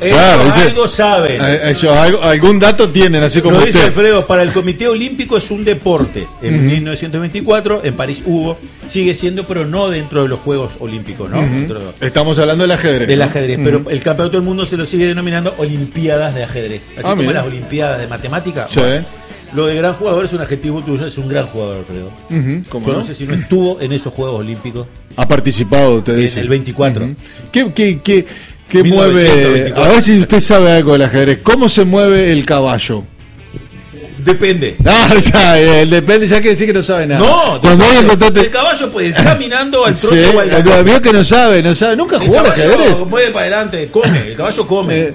Claro, algo saben. Ellos algún dato tienen, así como Lo dice usted. Alfredo, para el Comité Olímpico es un deporte. En 1924, en París hubo, sigue siendo, pero no dentro de los Juegos Olímpicos, ¿no? Estamos hablando del ajedrez. Del ajedrez, pero el Campeonato del Mundo se lo sigue denominando Olimpiadas de Ajedrez. Así como mira. las Olimpiadas de Matemática. Sí. Bueno, lo de gran jugador es un adjetivo tuyo, es un gran jugador, Alfredo. ¿Cómo Yo no? no sé si no estuvo en esos Juegos Olímpicos. Ha participado, usted dice. En el 24. ¿Qué mueve? 1924. A ver si usted sabe algo del ajedrez. ¿Cómo se mueve el caballo? Depende. El depende, ya quiere decir que no sabe nada. No, Cuando hay el caballo puede ir caminando al trote o al Sí, galopín. vio que no sabe, nunca jugó al ajedrez. El caballo mueve para adelante, come, el caballo come.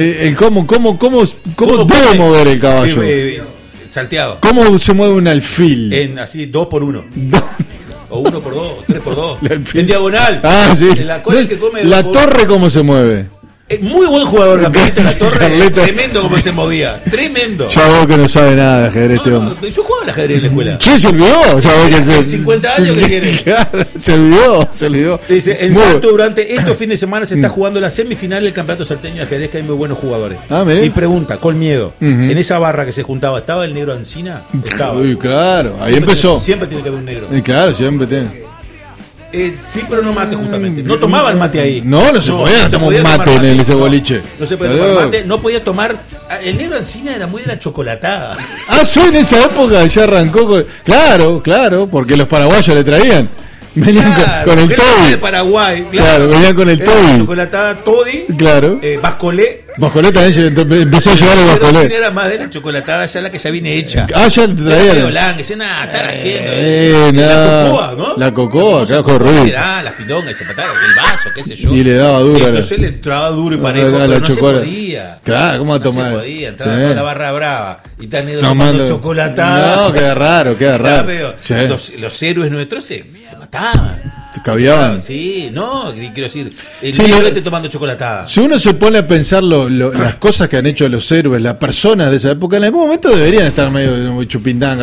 ¿Cómo debe mover el caballo? Salteado. ¿Cómo se mueve un alfil? En así 2x1. O 1x2, o 3x2. El alfil. En diagonal. Sí. La cola que come la 2x1. torre, ¿cómo se mueve? Muy buen jugador, Carlito La Torre. Carlito. Tremendo como se movía. Tremendo. Ya veo que no sabe nada de ajedrez este hombre. Yo jugaba al ajedrez en la escuela. ¿Quién se olvidó? Ya ve que Hace 50 años que tiene. Claro, se olvidó. Dice, en Muy Salto bueno. durante estos fines de semana se está jugando la semifinal del campeonato salteño de ajedrez, que hay muy buenos jugadores. Mirá. Y pregunta, con miedo, en esa barra que se juntaba, ¿estaba el negro Ancina? Estaba. Uy, claro, ahí Siempre empezó. siempre tiene que haber un negro. Y claro, siempre tiene. Sí, pero no mate justamente. No tomaba el mate ahí. No se podía tomar podía un mate tomar en ese boliche. No se podía tomar mate, no podía tomar. El negro Ancina era muy de la chocolatada. Sí, en esa época ya arrancó con... Claro, porque los paraguayos le traían. Venían con el de toddy. Paraguay. Claro, venían con el toddy. Chocolatada toddy. Claro. Bascolé. Bascolé también empezó a llevar el bascolé. Era más de la chocolatada ya la que ya viene hecha. Ya te traían. Decían, están haciendo. La cocoa, ¿no? La cocoa, acá corrió. Le daban las pidongas y se pataban el vaso, qué sé yo. Y le daba duro. Entonces le entraba duro y parejo, pero no se podía. Claro, ¿cómo va a tomar? No se podía, entraba con la barra brava. Y tan negro Tomando tomando chocolatada. No, queda raro. Sí. Los héroes nuestros se mataban. Caviaban. Sí, no, quiero decir, el Sí, negro esté tomando chocolatada. Si uno se pone a pensar las cosas que han hecho los héroes, las personas de esa época, en algún momento deberían estar medio chupindanga.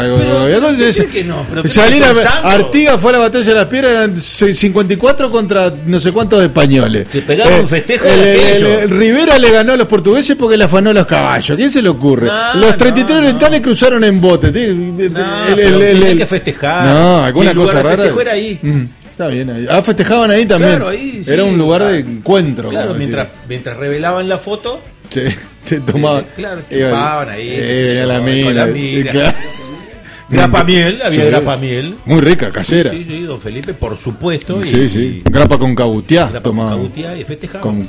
Salir Artigas fue a la batalla de las piedras, eran 54 contra no sé cuántos españoles. Se pegaron un festejo de aquello. Rivera le ganó a los portugueses porque le afanó a los caballos. ¿Quién se le ocurre? Los 33 orientales cruzaron en bote. Hay que festejar. No, alguna cosa rara. El festejo era ahí. Está bien ahí. Festejaban ahí también. Claro, ahí, sí. Era un lugar de encuentro. Claro, mientras revelaban la foto, se tomaban. Claro, chupaban ahí. La mina. Grapa miel, había grapa miel. Muy rica, casera. Sí, don Felipe, por supuesto. Sí. Grapa con cabutiá. Tomaba. Cabutiá y festejaban.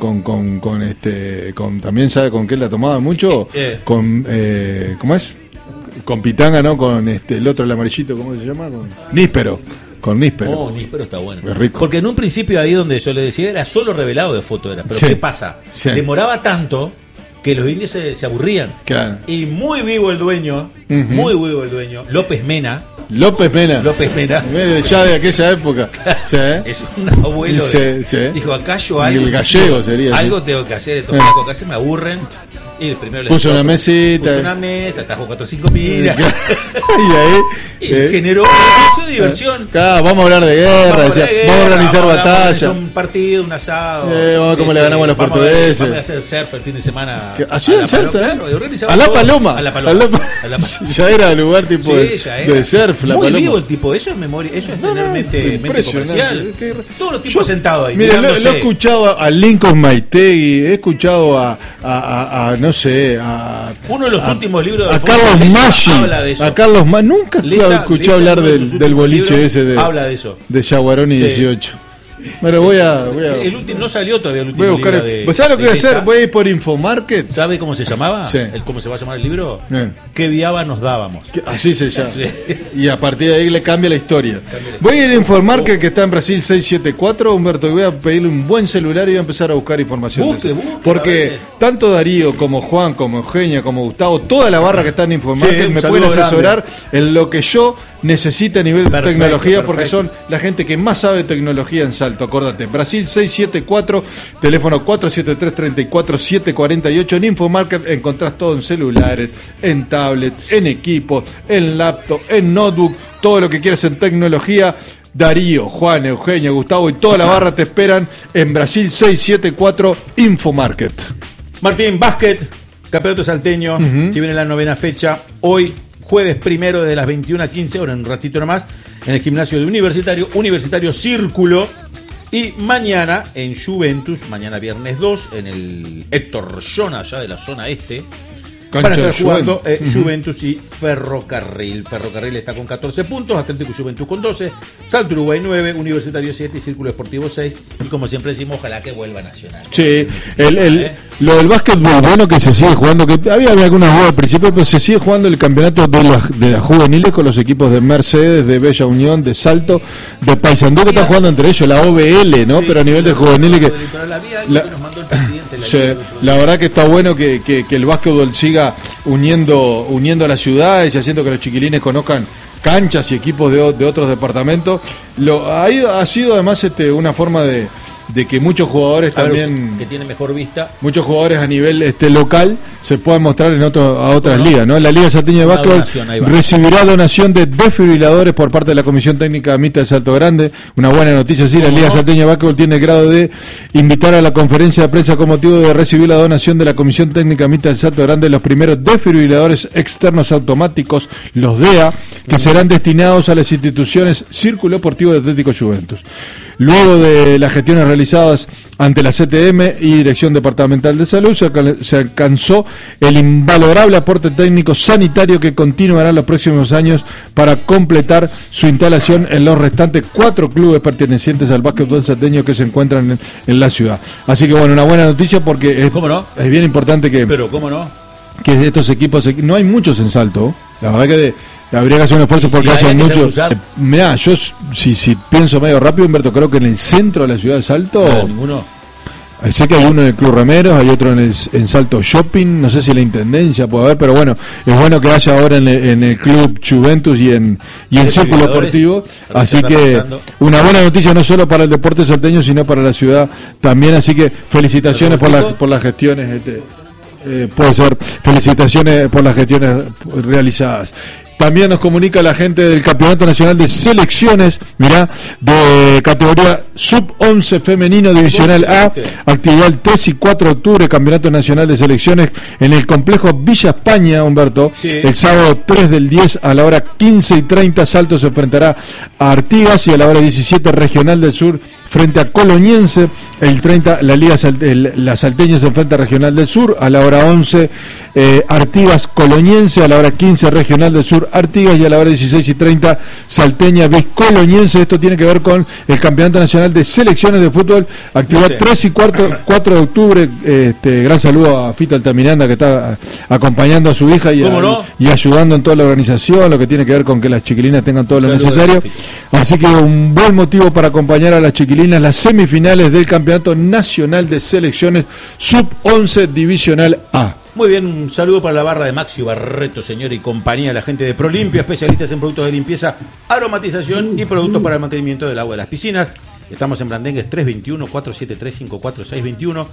Con también, ¿sabe con qué la tomaba mucho? Con, ¿cómo es? Con pitanga, ¿no? Con el otro, el amarillito, ¿cómo se llama? Con níspero. Con níspero. Níspero está bueno. Es rico. Porque en un principio ahí donde yo le decía era solo revelado de foto era. Pero ¿qué pasa? Demoraba tanto que los indios se aburrían. Claro. Y muy vivo el dueño, López Mena. Ya de aquella época. Es un abuelo. Dijo, acá yo algo. El gallego sería. Algo tengo que hacer, estos flacos acá se me aburren. Y el primero puso una mesita. Puso una mesa, trajo 4 o 5 miras. Y generó su diversión. Vamos a hablar de guerra, vamos a organizar batallas. Un partido, un asado. Vamos a ver cómo le ganamos a los portugueses. Vamos a hacer surf el fin de semana. ¿Hacían surf? A la Paloma. Ya era el lugar tipo de surf. Muy vivo el tipo, eso es memoria, eso es tener mente comercial. Todos los tipos sentados ahí. Mire, lo he escuchado a Lincoln Maitegui, he escuchado no sé, uno de los últimos libros de a Carlos Maggi, habla de eso. A Carlos Maggi, nunca escuché hablar del boliche ese habla de eso. De Yaguaroni 18. Pero voy a el último no salió todavía el último voy a buscar libro ¿sabes lo que voy a hacer? Voy a ir por Infomarket. ¿Sabe cómo se llamaba? Sí. ¿Cómo se va a llamar el libro? ¿Qué viaba nos dábamos? Así se llama. Y a partir de ahí le cambia la historia. Voy a ir a Infomarket que está en Brasil 674, Humberto, y voy a pedirle un buen celular y voy a empezar a buscar información. Porque tanto Darío como Juan, como Eugenia, como Gustavo, toda la barra que está en Infomarket me pueden asesorar en lo que yo necesite a nivel de tecnología, porque son la gente que más sabe de tecnología en Salto. Acordate, Brasil 674, teléfono 473-34-748. En Infomarket encontrás todo en celulares, en tablet, en equipos, en laptop, en notebook, todo lo que quieras en tecnología. Darío, Juan, Eugenia, Gustavo y toda la barra te esperan en Brasil 674 Infomarket. Martín, básquet, campeonato salteño, si viene la 9ª fecha, hoy jueves 1 de las 21:15, ahora en un ratito nomás, en el gimnasio de Universitario Círculo, y mañana en Juventus, mañana viernes 2, en el Héctor Llona, allá de la zona este, van a estar jugando Juventus y Ferrocarril. Ferrocarril está con 14 puntos, Atlético Juventus con 12, Salto Uruguay 9, Universitario 7 y Círculo Deportivo 6. Y como siempre decimos, ojalá que vuelva Nacional. Sí, lo del básquetbol, bueno, que se sigue jugando, que había alguna duda al principio, pero se sigue jugando el campeonato de las juveniles con los equipos de Mercedes, de Bella Unión, de Salto, de Paysandú, que están jugando entre ellos, la OBL, ¿no? Sí, pero a nivel de juveniles que la verdad que está bueno que el básquetbol siga uniendo a las ciudades y haciendo que los chiquilines conozcan canchas y equipos de otros departamentos. Ha sido además una forma de que muchos jugadores también, que tienen mejor vista, muchos jugadores a nivel local se puedan mostrar a otras ligas, ¿no? La Liga Salteña de Básquetbol recibirá donación de desfibriladores por parte de la Comisión Técnica Mixta de Salto Grande. Una buena noticia, sí, la Liga Salteña de Básquetbol tiene el grado de invitar a la conferencia de prensa con motivo de recibir la donación de la Comisión Técnica Mixta de Salto Grande los primeros desfibriladores externos automáticos, los DEA, que serán destinados a las instituciones Círculo Deportivo de Atlético Juventus. Luego de las gestiones realizadas ante la CTM y Dirección Departamental de Salud, se alcanzó el invalorable aporte técnico sanitario que continuará en los próximos años para completar su instalación en los restantes 4 clubes pertenecientes al básquetbol salteño que se encuentran en la ciudad. Así que bueno, una buena noticia porque es bien importante que estos equipos, no hay muchos en Salto, la verdad que habría que hacer un esfuerzo porque haya muchos. Mirá, yo si pienso medio rápido, Humberto, creo que en el centro de la ciudad de Salto ninguno. Sé que hay uno en el Club Remeros, hay otro en Salto Shopping, no sé si la Intendencia puede haber, pero bueno, es bueno que haya ahora en el Club Juventus y en Círculo Deportivo, así que una buena noticia no solo para el deporte salteño, sino para la ciudad también, así que felicitaciones por las gestiones, puede ser, felicitaciones por las gestiones realizadas. También nos comunica la gente del Campeonato Nacional de Selecciones, mirá, de categoría sub-11 femenino divisional A, actividad el 3 y 4 de octubre, Campeonato Nacional de Selecciones en el complejo Villa España, Humberto, el sábado 3 del 10 a la hora 15:30, Salto se enfrentará a Artigas y a la hora 17 Regional del Sur frente a Coloñense, el 30 la Salteña se enfrenta a Regional del Sur, a la hora 11 Artigas Coloñense, a la hora 15 Regional del Sur Artigas y a la hora 16:30 Salteña Vis Coloñense. Esto tiene que ver con el Campeonato Nacional de Selecciones de Fútbol, actividad 3 y 4 de octubre. Gran saludo a Fita Altamiranda, que está acompañando a su hija y ayudando en toda la organización, lo que tiene que ver con que las chiquilinas tengan todo lo necesario. Así que un buen motivo para acompañar a las chiquilinas, las semifinales del Campeonato Nacional de Selecciones Sub-11 Divisional A. Muy bien, un saludo para la barra de Maxi Barreto, señor y compañía, la gente de ProLimpia, especialistas en productos de limpieza, aromatización y productos para el mantenimiento del agua de las piscinas. Estamos en Blandengues 321-473-54621,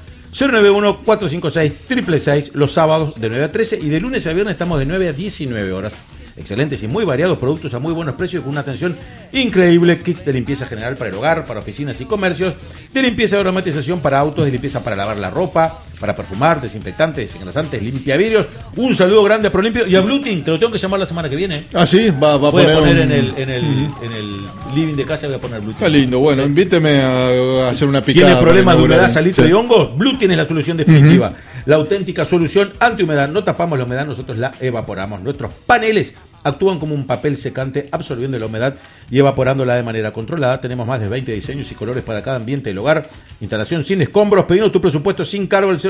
091-456-666, los sábados de 9 a 13 y de lunes a viernes estamos de 9 a 19 horas. Excelentes y muy variados productos a muy buenos precios con una atención increíble. Kits de limpieza general para el hogar, para oficinas y comercios, de limpieza y aromatización para autos, de limpieza para lavar la ropa, para perfumar, desinfectantes, desengrasantes, limpiavidrios. Un saludo grande a ProLimpio y a Blutin, que lo tengo que llamar la semana que viene. Ah, sí, va a poner en el living de casa, voy a poner Blutin. Está lindo, bueno, sí. Invíteme a hacer una picada. ¿Tiene problemas de humedad, salitre y hongos? Blutin es la solución definitiva. La auténtica solución antihumedad. No tapamos la humedad, nosotros la evaporamos. Nuestros paneles actúan como un papel secante, absorbiendo la humedad y evaporándola de manera controlada. Tenemos más de 20 diseños y colores para cada ambiente del hogar. Instalación sin escombros. Pedinos tu presupuesto sin cargo al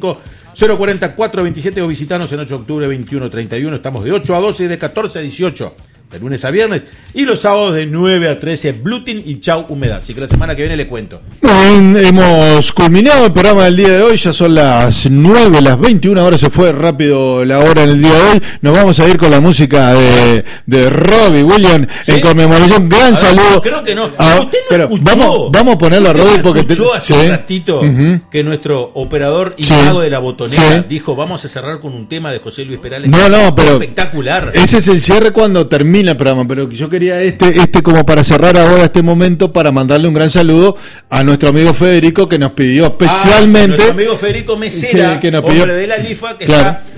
095-040-427 o visitanos en 8 de octubre 21-31. Estamos de 8 a 12 y de 14 a 18. De lunes a viernes y los sábados de 9 a 13 Blutin y Chau Humedad. Así que la semana que viene le cuento. Bien, hemos culminado el programa del día de hoy. Ya son las 9, las 21 horas. Se fue rápido la hora en el día de hoy. Nos vamos a ir con la música de Robbie Williams, ¿sí? En conmemoración. Gran saludo. Creo que no. Usted no escuchó. Vamos a ponerlo a Robbie porque escuchó hace un ratito que nuestro operador y mago de la botonera dijo: vamos a cerrar con un tema de José Luis Perales. No, pero espectacular. Ese es el cierre cuando termina termina el programa, pero yo quería como para cerrar ahora este momento, para mandarle un gran saludo a nuestro amigo Federico, que nos pidió especialmente. Nuestro amigo Federico Mesera, que nos pidió, hombre de la Lifa, que claro, está